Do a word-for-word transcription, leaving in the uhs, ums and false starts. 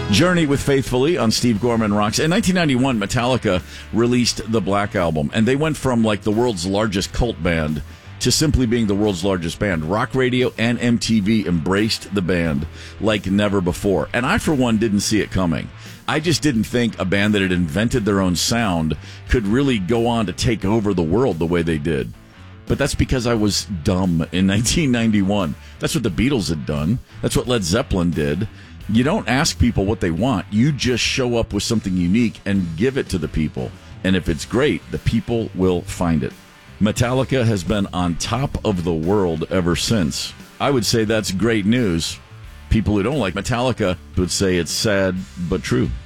Journey with Faithfully on Steve Gorman Rocks. In nineteen ninety-one, Metallica released the Black Album, and they went from like the world's largest cult band to simply being the world's largest band. Rock radio and M T V embraced the band like never before. And I, for one, didn't see it coming. I just didn't think a band that had invented their own sound could really go on to take over the world the way they did. But that's because I was dumb in nineteen ninety-one. That's what the Beatles had done. That's what Led Zeppelin did. You don't ask people what they want. You just show up with something unique and give it to the people. And if it's great, the people will find it. Metallica has been on top of the world ever since. I would say that's great news. People who don't like Metallica would say it's sad but true.